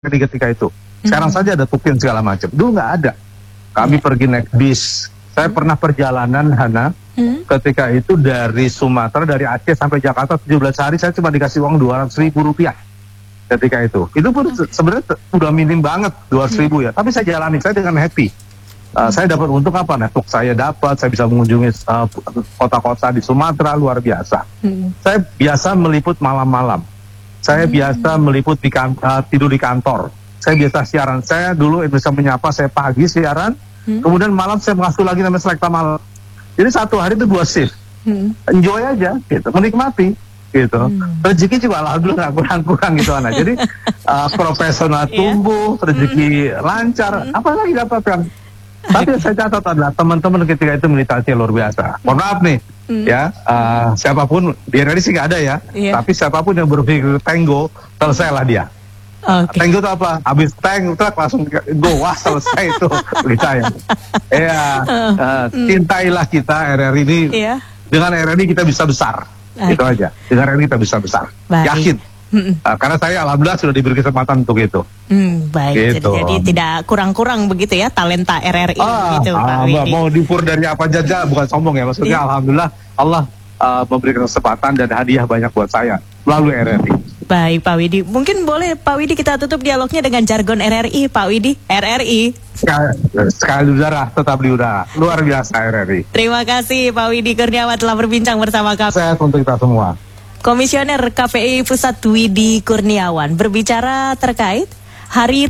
ketika itu. Sekarang saja ada tukin segala macam. Dulu nggak ada. Kami pergi naik bis. Saya pernah perjalanan, Hana, ketika itu dari Sumatera, dari Aceh sampai Jakarta 17 hari, saya cuma dikasih uang 200.000 rupiah ketika itu. Itu pun sebenarnya udah minim banget, 200.000 ya. Tapi saya jalani, saya dengan happy. Saya dapat untung apa? Network saya dapat, saya bisa mengunjungi kota-kota di Sumatera, luar biasa. Saya biasa meliput malam-malam. Saya biasa meliput tidur di kantor. Saya biasa siaran. Saya dulu Indonesia Menyapa, saya pagi siaran, kemudian malam saya masuk lagi namanya Selekta Malam. Jadi satu hari itu 2 shift. Enjoy aja, gitu, menikmati, gitu. Rezeki juga alhamdulillah kurang-kurang gitu, Ana. Jadi profesional tumbuh, rezeki lancar, apalagi dapatkan. Tapi saya catat adalah teman-teman ketika itu militasi luar biasa. Mohon maaf nih, ya, siapapun di RRI sih nggak ada ya, tapi siapapun yang berpikir tenggo, selesailah dia. Tenggo itu apa? Habis tank truk langsung go, wah selesai itu berita ya. Ya, cintailah kita RRI ini. Dengan RRI kita bisa besar. Itu aja. Dengan RRI kita bisa besar. Yakin. Karena saya alhamdulillah sudah diberi kesempatan untuk itu. Baik, gitu. jadi tidak kurang-kurang begitu ya talenta RRI gitu, Pak Widi. Mau diukur dari apa saja, bukan sombong ya, maksudnya alhamdulillah Allah memberikan kesempatan dan hadiah banyak buat saya melalui RRI. Baik, Pak Widi. Mungkin boleh Pak Widi kita tutup dialognya dengan jargon RRI, Pak Widi. RRI. Sekali udara, tetap di udara. Luar biasa RRI. Terima kasih Pak Widi Kurniawan telah berbincang bersama kami. Sehat untuk kita semua. Komisioner KPI Pusat Widi Kurniawan berbicara terkait Hari